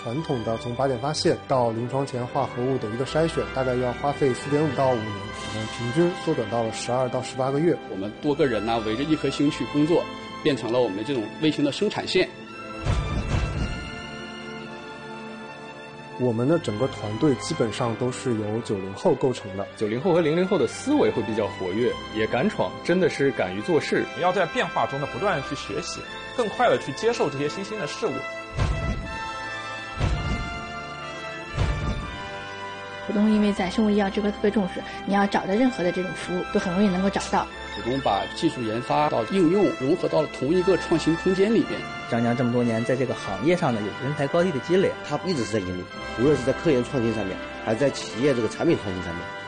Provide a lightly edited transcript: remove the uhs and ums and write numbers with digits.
传统的从靶点发现到临床前化合物的一个筛选，大概要花费4.5到5年，我们平均缩短到了12到18个月。 我们多个人围着一颗星去工作，变成了我们这种卫星的生产线。 我们的整个团队基本上都是由90后构成的。 90后和00后的思维会比较活跃，也敢闯，真的是敢于做事。 要在变化中不断地去学习，更快地去接受这些新兴的事物。 普通因为在生物医药这块特别重视，你要找的任何的这种服务都很容易能够找到。 普通把技术研发到应用融合到了同一个创新空间里边。 张江这么多年在这个行业上呢有人才高地的积累， 他一直是在引领，无论是在科研创新上面，还是在企业这个产品创新上面。